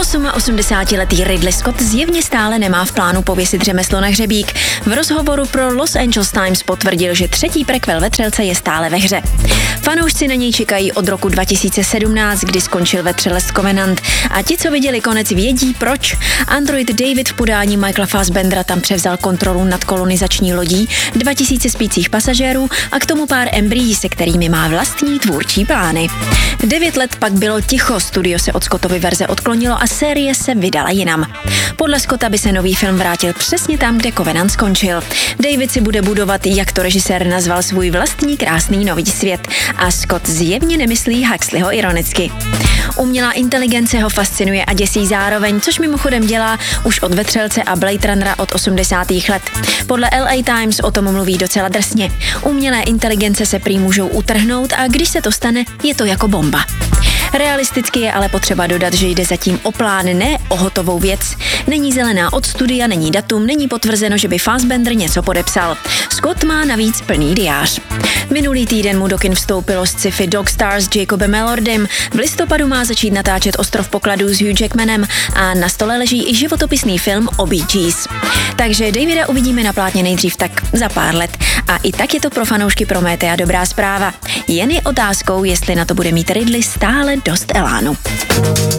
88letý Ridley Scott zjevně stále nemá v plánu pověsit řemeslo na hřebík. V rozhovoru pro Los Angeles Times potvrdil, že třetí prequel Vetřelce je stále ve hře. Fanoušci na něj čekají od roku 2017, kdy skončil Vetřelec Covenant, a ti, co viděli konec, vědí proč. Android David v podání Michaela Fassbendera tam převzal kontrolu nad kolonizační lodí, 2000 spících pasažérů a k tomu pár embryí, se kterými má vlastní tvůrčí plány. 9 let pak bylo ticho, studio se od Scottovy verze odklonilo a série se vydala jinam. Podle Scotta by se nový film vrátil přesně tam, kde Covenant skončil. David si bude budovat, jak to režisér nazval, svůj vlastní krásný nový svět a Scott zjevně nemyslí Huxleyho ironicky. Umělá inteligence ho fascinuje a děsí zároveň, což mimochodem dělá už od Vetřelce a Blade Runnera od 80. let. Podle LA Times o tom mluví docela drsně. Umělé inteligence se prý můžou utrhnout a když se to stane, je to jako bomba. Realisticky je ale potřeba dodat, že jde zatím o plán, ne o hotovou věc. Není zelená od studia, není datum, není potvrzeno, že by Fassbender něco podepsal. Scott má navíc plný diář. Minulý týden mu do kin vstoupilo sci-fi Dog Star s Jacobem Elordem, v listopadu má začít natáčet Ostrov pokladů s Hugh Jackmanem a na stole leží i životopisný film o Bee Gees. Takže Davida uvidíme na plátně nejdřív tak za pár let a i tak je to pro fanoušky Prometea dobrá zpráva. Jen je otázkou, jestli na to bude mít Ridley stále dost elánu.